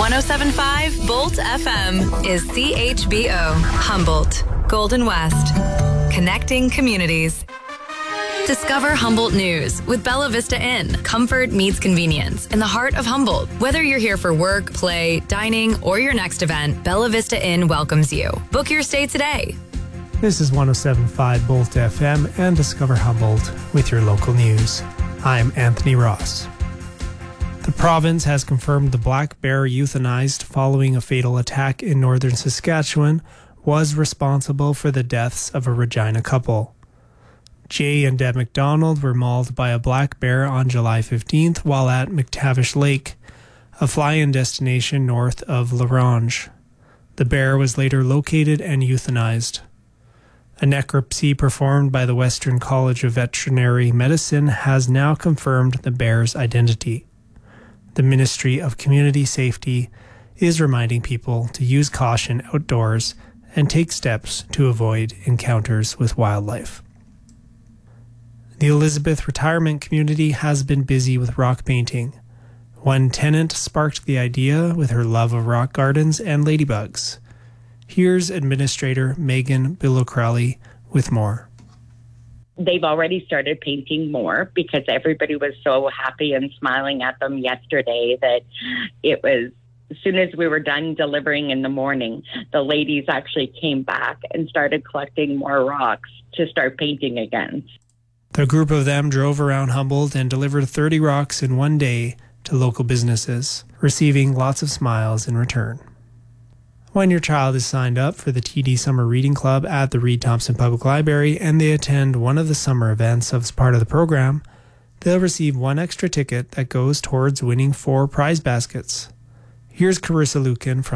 107.5 Bolt FM is CHBO, Humboldt, Golden West, connecting communities. Discover Humboldt News with Bella Vista Inn. Comfort meets convenience in the heart of Humboldt. Whether you're here for work, play, dining, or your next event, Bella Vista Inn welcomes you. Book your stay today. This is 107.5 Bolt FM and Discover Humboldt with your local news. I'm Anthony Ross. The province has confirmed the black bear euthanized following a fatal attack in northern Saskatchewan was responsible for the deaths of a Regina couple. Jay and Deb McDonald were mauled by a black bear on July 15th while at McTavish Lake, a fly-in destination north of La Ronge. The bear was later located and euthanized. A necropsy performed by the Western College of Veterinary Medicine has now confirmed the bear's identity. The Ministry of Community Safety is reminding people to use caution outdoors and take steps to avoid encounters with wildlife. The Elizabeth retirement community has been busy with rock painting. One tenant sparked the idea with her love of rock gardens and ladybugs. Here's Administrator Megan Bilocrelli with more. They've already started painting more because everybody was so happy and smiling at them yesterday that it was, as soon as we were done delivering in the morning, the ladies actually came back and started collecting more rocks to start painting again. The group of them drove around Humboldt and delivered 30 rocks in one day to local businesses, receiving lots of smiles in return. When your child is signed up for the TD Summer Reading Club at the Reed Thompson Public Library and they attend one of the summer events as part of the program, they'll receive one extra ticket that goes towards winning 4 prize baskets. Here's Carissa Lucan from